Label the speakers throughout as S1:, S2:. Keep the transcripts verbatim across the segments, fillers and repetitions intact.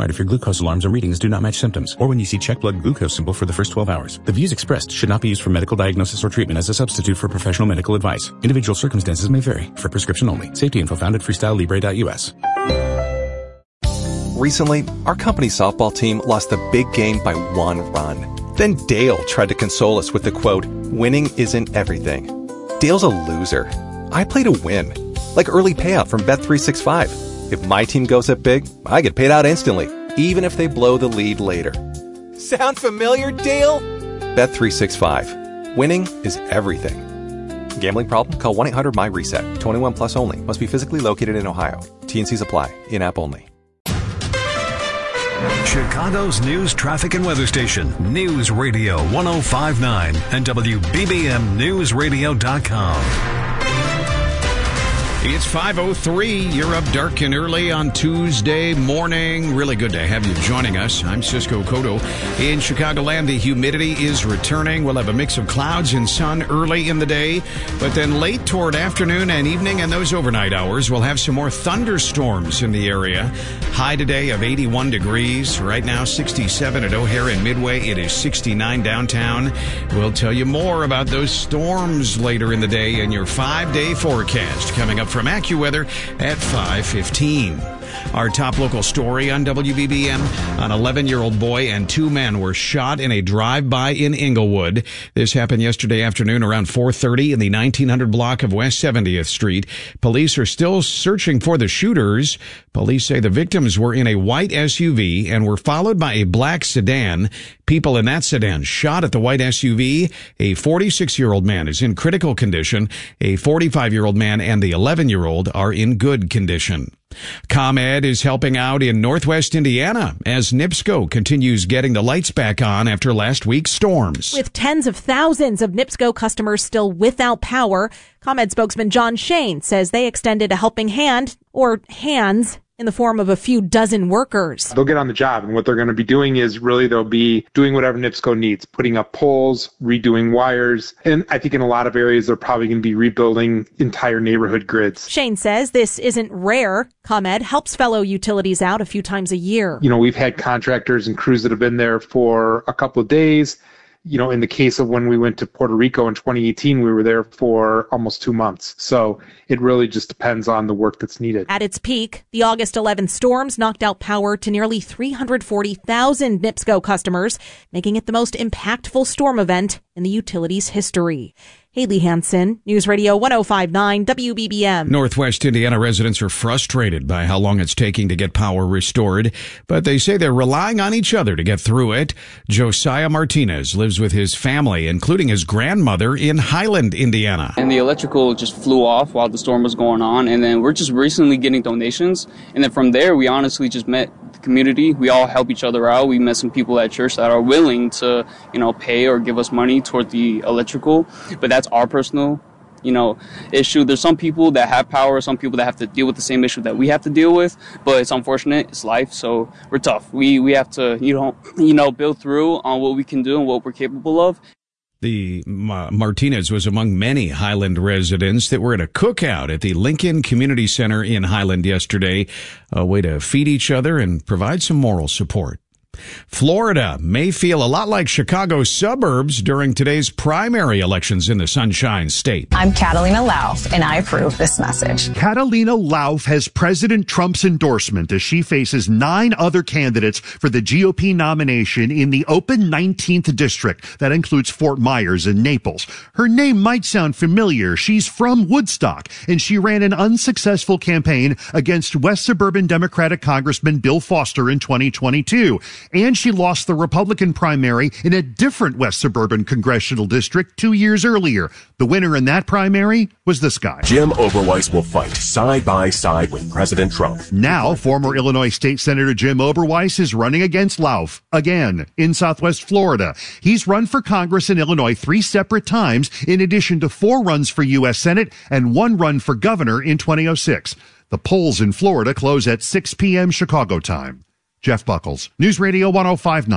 S1: required if your glucose alarms or readings do not match symptoms, or when you see check blood glucose symbol for the first twelve hours. The views expressed should not be used for medical diagnosis or treatment as a substitute for professional medical advice. Individual circumstances may vary. For prescription only. Safety info found at freestyle libre dot u s.
S2: Recently, our company softball team lost the big game by one run. Then Dale tried to console us with the quote, "Winning isn't everything." Dale's a loser. I play to win. Like early payout from Bet three sixty-five. If my team goes up big, I get paid out instantly, even if they blow the lead later. Sound familiar, Dale? Bet three sixty-five. Winning is everything. Gambling problem? Call one eight hundred my reset. twenty-one plus only. Must be physically located in Ohio. T and Cs apply. In-app only.
S3: Chicago's news, traffic, and weather station. News Radio one oh five point nine and W B B M News Radio dot com.
S4: It's five oh three. You're up dark and early on Tuesday morning. Really good to have you joining us. I'm Cisco Cotto. In Chicagoland, the humidity is returning. We'll have a mix of clouds and sun early in the day, but then late toward afternoon and evening and those overnight hours, we'll have some more thunderstorms in the area. High today of eighty-one degrees. Right now, sixty-seven at O'Hare and Midway. It is sixty-nine downtown. We'll tell you more about those storms later in the day in your five-day forecast coming up from AccuWeather at five fifteen. Our top local story on W B B M, an eleven-year-old boy and two men were shot in a drive-by in Inglewood. This happened yesterday afternoon around four thirty in the nineteen hundred block of West seventieth Street. Police are still searching for the shooters. Police say the victims were in a white S U V and were followed by a black sedan. People in that sedan shot at the white S U V. A forty-six-year-old man is in critical condition. A forty-five-year-old man and the eleven-year-old are in good condition. ComEd is helping out in Northwest Indiana as NIPSCO continues getting the lights back on after last week's storms.
S5: With tens of thousands of NIPSCO customers still without power, ComEd spokesman John Shane says they extended a helping hand, or hands, in the form of a few dozen workers.
S6: They'll get on the job, and what they're going to be doing is really they'll be doing whatever NIPSCO needs, putting up poles, redoing wires, and I think in a lot of areas they're probably going to be rebuilding entire neighborhood grids.
S5: Shane says this isn't rare. ComEd helps fellow utilities out a few times a year.
S6: You know, we've had contractors and crews that have been there for a couple of days. You know, in the case of when we went to Puerto Rico in twenty eighteen, we were there for almost two months. So it really just depends on the work that's needed.
S5: At its peak, the August eleventh storms knocked out power to nearly three hundred forty thousand NIPSCO customers, making it the most impactful storm event in the utility's history. Haley Hansen, News Radio one oh five point nine W B B M.
S4: Northwest Indiana residents are frustrated by how long it's taking to get power restored, but they say they're relying on each other to get through it. Josiah Martinez lives with his family, including his grandmother, in Highland, Indiana.
S7: And the electrical just flew off while the storm was going on, and then we're just recently getting donations. And then from there, we honestly just met the community. We all help each other out. We met some people at church that are willing to, you know, pay or give us money toward the electrical, but that's our personal, you know, issue. There's some people that have power, some people that have to deal with the same issue that we have to deal with, but it's unfortunate. It's life, so we're tough. We we have to, you know, you know, build through on what we can do and what we're capable of.
S4: The uh, Martinez was among many Highland residents that were at a cookout at the Lincoln Community Center in Highland yesterday, a way to feed each other and provide some moral support. Florida may feel a lot like Chicago's suburbs during today's primary elections in the Sunshine State.
S8: I'm Catalina Lauf, and I approve this message.
S9: Catalina Lauf has President Trump's endorsement as she faces nine other candidates for the G O P nomination in the open nineteenth district. That includes Fort Myers and Naples. Her name might sound familiar. She's from Woodstock, and she ran an unsuccessful campaign against West Suburban Democratic Congressman Bill Foster in twenty twenty-two. And she lost the Republican primary in a different West Suburban congressional district two years earlier. The winner in that primary was this guy.
S10: Jim Oberweis will fight side by side with President Trump.
S9: Now, former Illinois State Senator Jim Oberweis is running against Lauf again in Southwest Florida. He's run for Congress in Illinois three separate times, in addition to four runs for U S Senate and one run for governor in twenty oh six. The polls in Florida close at six p.m. Chicago time. Jeff Buckles, News Radio one oh five point nine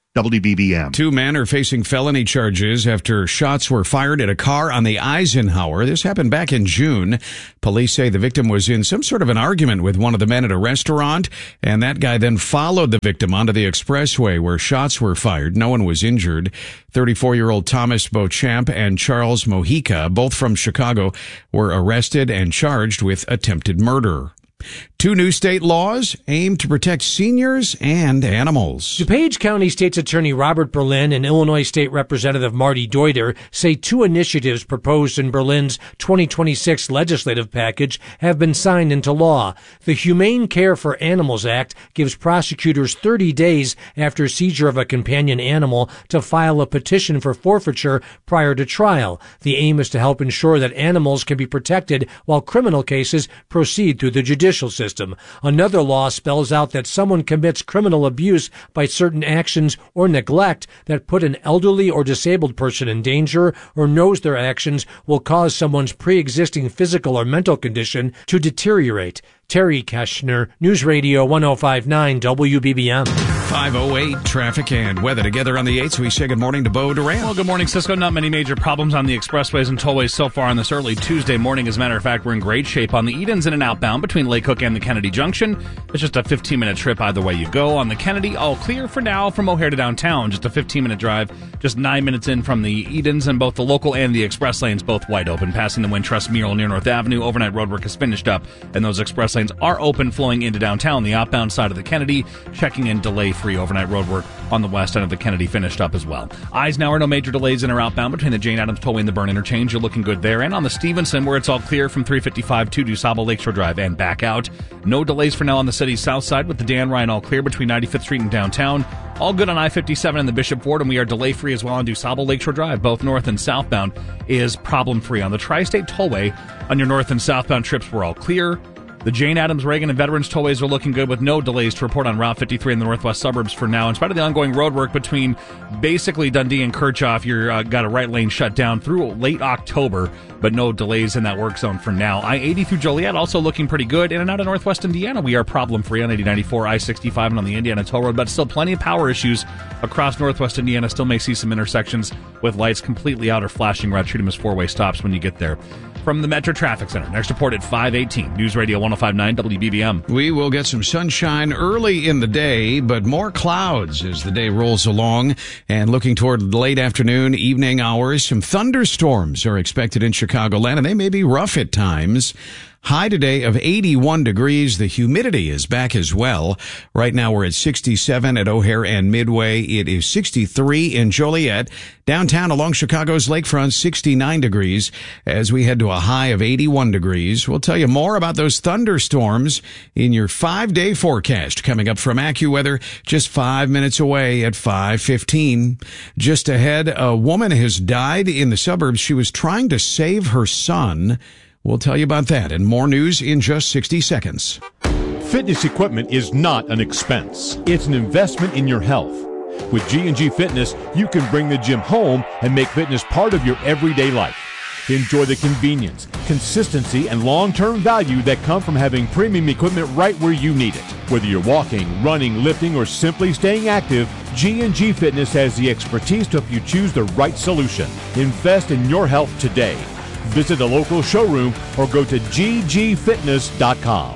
S9: W B B M.
S4: Two men are facing felony charges after shots were fired at a car on the Eisenhower. This happened back in June. Police say the victim was in some sort of an argument with one of the men at a restaurant, and that guy then followed the victim onto the expressway where shots were fired. No one was injured. thirty-four-year-old Thomas Beauchamp and Charles Mojica, both from Chicago, were arrested and charged with attempted murder. Two new state laws aim to protect seniors and animals.
S11: DuPage County State's Attorney Robert Berlin and Illinois State Representative Marty Deuter say two initiatives proposed in Berlin's twenty twenty-six legislative package have been signed into law. The Humane Care for Animals Act gives prosecutors thirty days after seizure of a companion animal to file a petition for forfeiture prior to trial. The aim is to help ensure that animals can be protected while criminal cases proceed through the judicial system. Another law spells out that someone commits criminal abuse by certain actions or neglect that put an elderly or disabled person in danger or knows their actions will cause someone's pre-existing physical or mental condition to deteriorate. Terry Keshner, News Radio one oh five point nine W B B M.
S4: five oh eight, traffic and weather together on the eights. We say good morning to Bo Durant.
S12: Well, good morning, Cisco. Not many major problems on the expressways and tollways so far on this early Tuesday morning. As a matter of fact, we're in great shape on the Edens in and outbound between Lake Hook and the Kennedy Junction. It's just a fifteen-minute trip either way you go. On the Kennedy, all clear for now from O'Hare to downtown. Just a fifteen-minute drive, just nine minutes in from the Edens, and both the local and the express lanes both wide open. Passing the Wintrust mural near North Avenue, overnight roadwork is finished up, and those express lanes are open flowing into downtown. The outbound side of the Kennedy, checking in delay-free overnight roadwork on the west end of the Kennedy finished up as well. Eisenhower, no major delays in or outbound between the Jane Addams Tollway and the Byrne interchange. You're looking good there. And on the Stevenson, where it's all clear from three fifty-five to DuSable Lakeshore Drive and back out. No delays for now on the city's south side with the Dan Ryan all clear between ninety-fifth Street and downtown. All good on I fifty-seven and the Bishop Ford, and we are delay-free as well on DuSable Lakeshore Drive. Both north and southbound is problem-free. On the Tri-State Tollway, on your north and southbound trips, we're all clear. The Jane Addams, Reagan, and Veterans Tollways are looking good with no delays to report on Route fifty-three in the northwest suburbs for now. In spite of the ongoing road work between basically Dundee and Kirchhoff, you've uh, got a right lane shut down through late October, but no delays in that work zone for now. I eighty through Joliet also looking pretty good. In and out of northwest Indiana, we are problem-free on eighty ninety-four, I sixty-five, and on the Indiana Toll Road, but still plenty of power issues across northwest Indiana. Still may see some intersections with lights completely out or flashing red. Treat them as four-way stops when you get there. From the Metro Traffic Center, next report at five eighteen, News Radio one oh five point nine W B B M.
S4: We will get some sunshine early in the day, but more clouds as the day rolls along. And looking toward late afternoon, evening hours, some thunderstorms are expected in Chicagoland, and they may be rough at times. High today of eighty-one degrees. The humidity is back as well. Right now we're at sixty-seven at O'Hare and Midway. It is sixty-three in Joliet. Downtown along Chicago's lakefront, sixty-nine degrees as we head to a high of eighty-one degrees. We'll tell you more about those thunderstorms in your five-day forecast coming up from AccuWeather just five minutes away at five fifteen. Just ahead, a woman has died in the suburbs. She was trying to save her son. We'll tell you about that and more news in just sixty seconds.
S13: Fitness equipment is not an expense. It's an investment in your health. With G and G Fitness, you can bring the gym home and make fitness part of your everyday life. Enjoy the convenience, consistency, and long-term value that come from having premium equipment right where you need it. Whether you're walking, running, lifting, or simply staying active, G and G Fitness has the expertise to help you choose the right solution. Invest in your health today. Visit a local showroom or go to G G fitness dot com.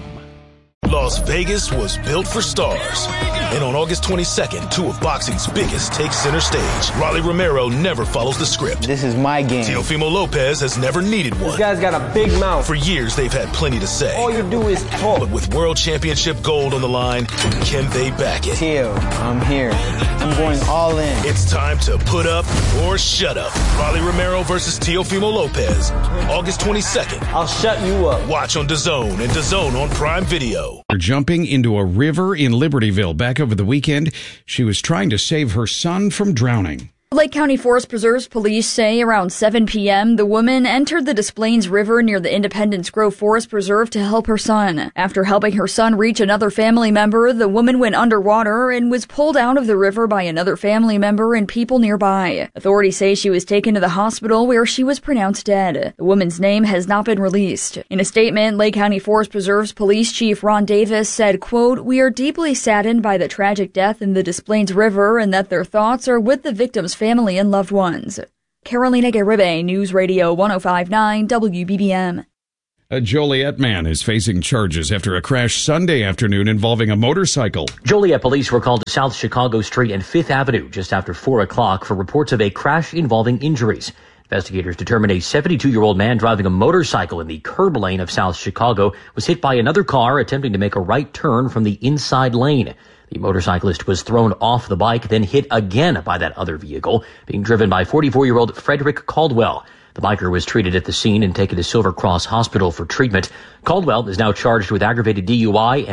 S14: Las Vegas was built for stars. And on August twenty-second, two of boxing's biggest take center stage. Rolly Romero never follows the script.
S15: This is my game.
S14: Teofimo Lopez has never needed one.
S15: This guy's got a big mouth.
S14: For years, they've had plenty to say.
S15: All you do is talk.
S14: But with world championship gold on the line, can they back it?
S15: Teo, I'm here. I'm going all in.
S14: It's time to put up or shut up. Rolly Romero versus Teofimo Lopez. August twenty-second.
S15: I'll shut you up.
S14: Watch on DAZN and DAZN on Prime Video.
S4: Jumping into a river in Libertyville back over the weekend. She was trying to save her son from drowning.
S16: Lake County Forest Preserves police say around seven p.m., the woman entered the Des Plaines River near the Independence Grove Forest Preserve to help her son. After helping her son reach another family member, the woman went underwater and was pulled out of the river by another family member and people nearby. Authorities say she was taken to the hospital where she was pronounced dead. The woman's name has not been released. In a statement, Lake County Forest Preserves Police Chief Ron Davis said, quote, "We are deeply saddened by the tragic death in the Des Plaines River and that their thoughts are with the victim's family and loved ones." Carolina Garibay, News Radio one oh five point nine W B B M.
S4: A Joliet man is facing charges after a crash Sunday afternoon involving a motorcycle.
S17: Joliet police were called to South Chicago Street and Fifth Avenue just after four o'clock for reports of a crash involving injuries. Investigators determined a seventy-two-year-old man driving a motorcycle in the curb lane of South Chicago was hit by another car attempting to make a right turn from the inside lane. The motorcyclist was thrown off the bike, then hit again by that other vehicle, being driven by forty-four-year-old Frederick Caldwell. The biker was treated at the scene and taken to Silver Cross Hospital for treatment. Caldwell is now charged with aggravated D U I and